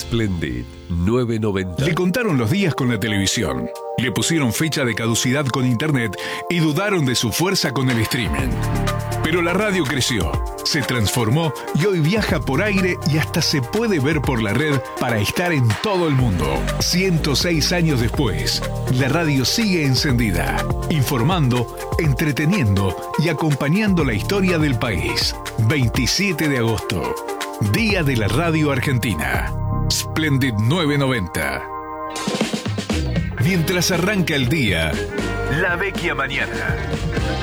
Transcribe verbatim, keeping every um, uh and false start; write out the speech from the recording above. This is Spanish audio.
Splendid novecientos noventa. Le contaron los días con la televisión, le pusieron fecha de caducidad con internet y dudaron de su fuerza con el streaming. Pero la radio creció, se transformó y hoy viaja por aire y hasta se puede ver por la red para estar en todo el mundo. ciento seis años después, la radio sigue encendida, informando, entreteniendo y acompañando la historia del país. veintisiete de agosto, Día de la Radio Argentina. Splendid novecientos noventa. Mientras arranca el día, La Vecchia Mañana.